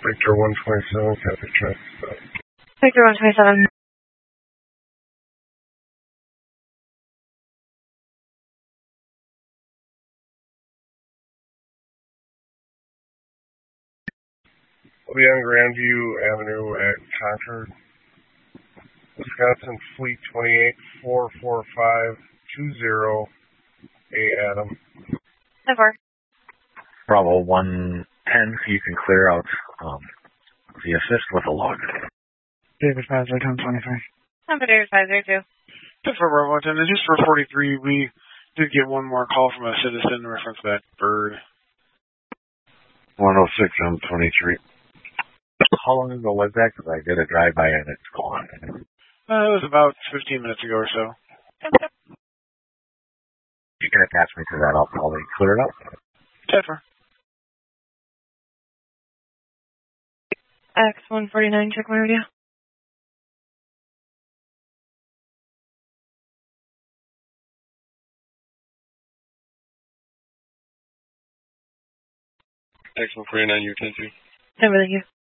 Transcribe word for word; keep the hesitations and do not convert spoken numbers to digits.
Victor one twenty-seven, copy traffic. Victor one twenty-seven. We'll be on Grandview Avenue at Concord, Wisconsin, Fleet twenty-eight, four four five two zero, A. Adam. Never. Bravo one ten, you can clear out um, the assist with a log. David Pfizer, ten twenty-three. I'm for David Pfizer, too. Just for Bravo one ten, and just for forty-three, we did get one more call from a citizen in reference to that bird. one oh six, I'm twenty-three. How long ago was that? Because I did a drive-by and it's gone. Uh, it was about fifteen minutes ago or so. You can attach me to that. I'll probably clear it up. Teffer. X one forty-nine, check my radio. X one forty-nine, U ten two. Never, thank you.